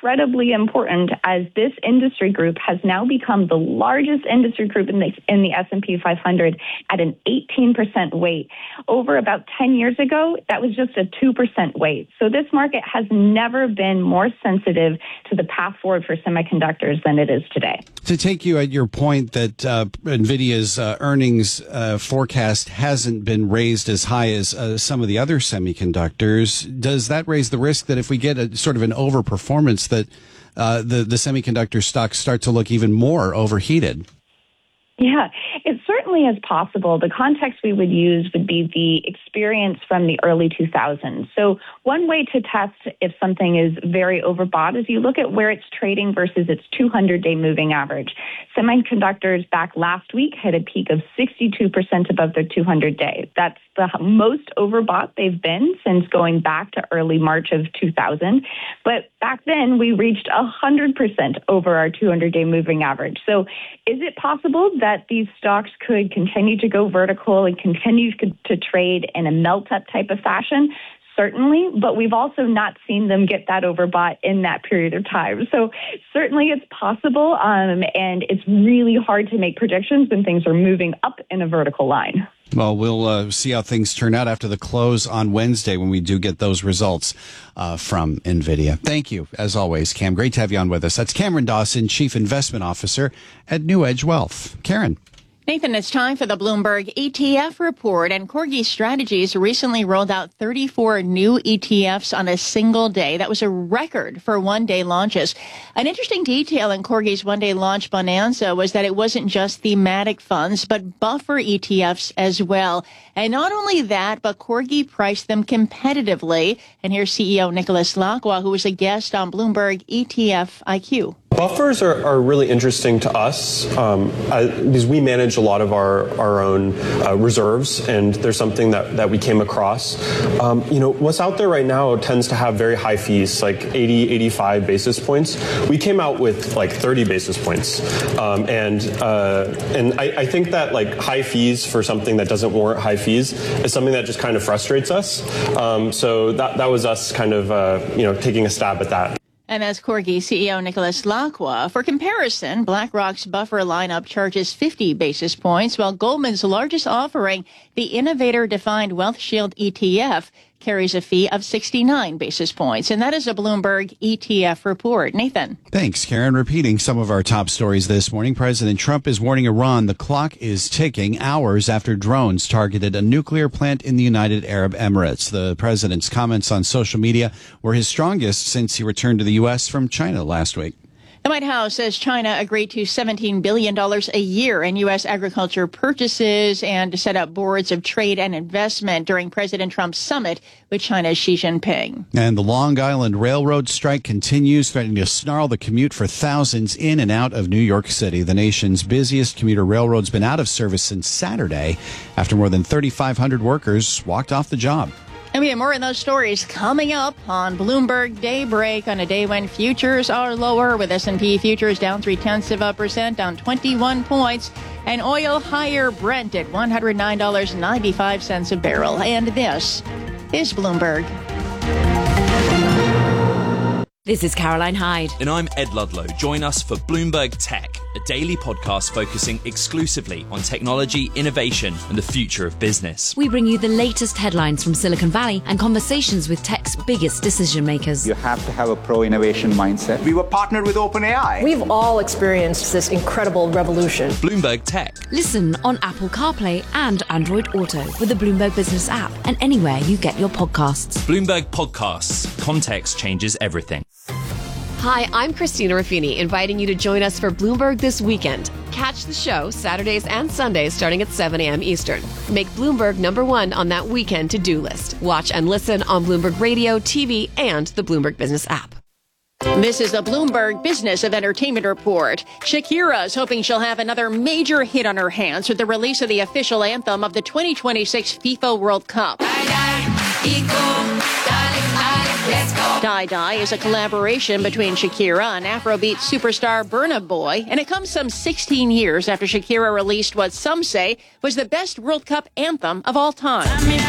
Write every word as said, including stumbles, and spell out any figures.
incredibly important as this industry group has now become the largest industry group in the, in the S and P five hundred at an eighteen percent weight. Over about ten years ago, that was just a two percent weight. So this market has never been more sensitive to the path forward for semiconductors than it is today. To take you at your point that uh, NVIDIA's uh, earnings uh, forecast hasn't been raised as high as uh, some of the other semiconductors, does that raise the risk that if we get a sort of an overperformance that uh, the, the semiconductor stocks start to look even more overheated? Yeah, it certainly is possible. The context we would use would be the experience from the early two thousands. So one way to test if something is very overbought is you look at where it's trading versus its two hundred day moving average. Semiconductors back last week had a peak of sixty-two percent above their two hundred day. That's the most overbought they've been since going back to early March of two thousand. But back then, we reached one hundred percent over our two hundred day moving average. So is it possible that that these stocks could continue to go vertical and continue to trade in a melt-up type of fashion? Certainly, but we've also not seen them get that overbought in that period of time. So certainly it's possible, um, and it's really hard to make predictions when things are moving up in a vertical line. Well, we'll uh, see how things turn out after the close on Wednesday when we do get those results uh, from NVIDIA. Thank you, as always, Cam. Great to have you on with us. That's Cameron Dawson, Chief Investment Officer at New Edge Wealth. Karen. Nathan, it's time for the Bloomberg E T F report, and Corgi Strategies recently rolled out thirty-four new E T Fs on a single day. That was a record for one-day launches. An interesting detail in Corgi's one-day launch bonanza was that it wasn't just thematic funds, but buffer E T Fs as well. And not only that, but Corgi priced them competitively. And here's C E O Nicholas Lacroix, who was a guest on Bloomberg E T F I Q. Buffers are, are really interesting to us um, uh, because we manage a lot of our, our own uh, reserves, and there's something that, that we came across. Um, you know, what's out there right now tends to have very high fees, like eighty, eighty-five basis points. We came out with like thirty basis points. Um, and uh, and I, I think that like high fees for something that doesn't warrant high fees is something that just kind of frustrates us. Um, so that, that was us kind of, uh, you know, taking a stab at that. And as Corgi C E O Nicholas Lacroix, for comparison, BlackRock's buffer lineup charges fifty basis points, while Goldman's largest offering, the Innovator Defined Wealth Shield E T F, carries a fee of sixty-nine basis points. And that is a Bloomberg E T F report. Nathan. Thanks, Karen. Repeating some of our top stories this morning, President Trump is warning Iran the clock is ticking hours after drones targeted a nuclear plant in the United Arab Emirates. The president's comments on social media were his strongest since he returned to the U S from China last week. The White House says China agreed to seventeen billion dollars a year in U S agriculture purchases and to set up boards of trade and investment during President Trump's summit with China's Xi Jinping. And the Long Island Railroad strike continues, threatening to snarl the commute for thousands in and out of New York City. The nation's busiest commuter railroad's been out of service since Saturday after more than thirty-five hundred workers walked off the job. And we have more of those stories coming up on Bloomberg Daybreak on a day when futures are lower, with S and P futures down three-tenths of a percent, down twenty-one points, and oil higher, Brent at one hundred nine dollars and ninety-five cents a barrel. And this is Bloomberg. This is Caroline Hyde. And I'm Ed Ludlow. Join us for Bloomberg Tech, a daily podcast focusing exclusively on technology, innovation, and the future of business. We bring you the latest headlines from Silicon Valley and conversations with tech's biggest decision makers. You have to have a pro-innovation mindset. We were partnered with OpenAI. We've all experienced this incredible revolution. Bloomberg Tech. Listen on Apple CarPlay and Android Auto with the Bloomberg Business app and anywhere you get your podcasts. Bloomberg Podcasts. Context changes everything. Hi, I'm Christina Ruffini, inviting you to join us for Bloomberg This Weekend. Catch the show Saturdays and Sundays starting at seven a.m. Eastern. Make Bloomberg number one on that weekend to-do list. Watch and listen on Bloomberg Radio, T V, and the Bloomberg Business app. This is the Bloomberg Business of Entertainment Report. Shakira is hoping she'll have another major hit on her hands with the release of the official anthem of the twenty twenty-six FIFA World Cup. Die Die is a collaboration between Shakira and Afrobeat superstar Burna Boy, and it comes some sixteen years after Shakira released what some say was the best World Cup anthem of all time.